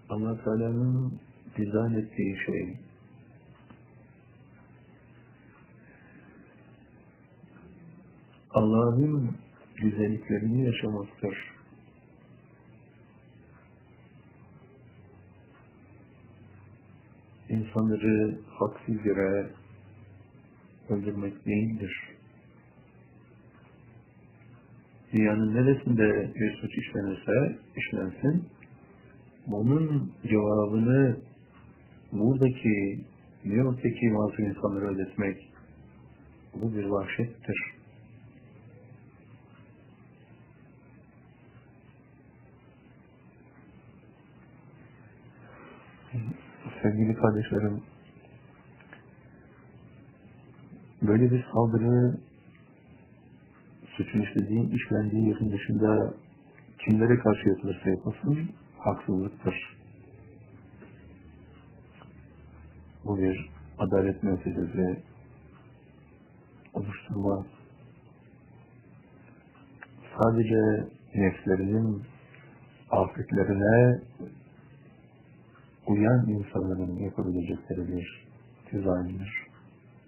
Allah Teala'nın dizayn ettiği şey, Allah'ın güzelliklerini yaşamaktır. İnsanları haksız yere öldürmek değildir. Dünyanın neresinde bir suç işlensin, bunun cevabını buradaki New York'taki masum insanlara ödetmek, bu bir vahşettir. Sevgili kardeşlerim, böyle bir saldırı suçun işlendiği yerin dışında kimlere karşı yapılırsa yapılsın haksızlıktır. Bu bir adalet meselesi oluşturmaz. Sadece nefslerinin afetlerine uyan insanların yapabilecekleri bir dizayndır.